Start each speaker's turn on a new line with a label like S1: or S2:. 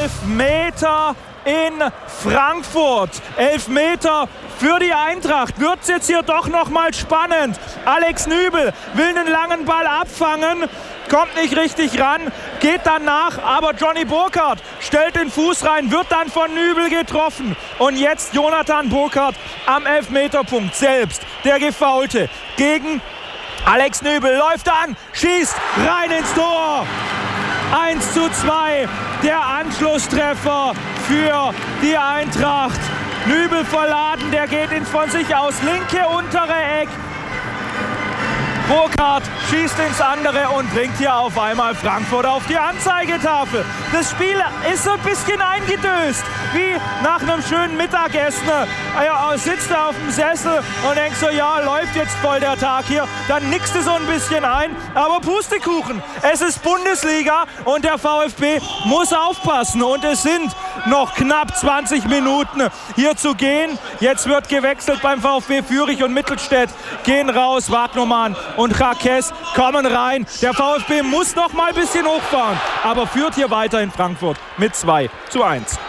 S1: Elfmeter in Frankfurt. Elfmeter für die Eintracht. Wird es jetzt hier doch noch mal spannend. Alex Nübel will einen langen Ball abfangen, kommt nicht richtig ran, geht dann nach, aber Johnny Burkhardt stellt den Fuß rein, wird dann von Nübel getroffen. Und jetzt Jonathan Burkhardt am Elfmeterpunkt selbst, der Gefaulte, gegen Alex Nübel, läuft an, schießt rein ins Tor. 1:2, der Anschlusstreffer für die Eintracht. Nübel verladen, der geht von sich aus linke untere Eck. Burkhardt schießt ins andere und bringt hier auf einmal Frankfurt auf die Anzeigetafel. Das Spiel ist so ein bisschen eingedöst, wie nach einem schönen Mittagessen. Sitzt er auf dem Sessel und denkt so, ja, läuft jetzt voll der Tag hier. Dann nickst du so ein bisschen ein, aber Pustekuchen. Es ist Bundesliga und der VfB muss aufpassen. Und es sind noch knapp 20 Minuten hier zu gehen. Jetzt wird gewechselt beim VfB. Fürich und Mittelstädt gehen raus. Wagnermann und Jaques kommen rein. Der VfB muss noch mal ein bisschen hochfahren, aber führt hier weiter in Frankfurt mit 2:1.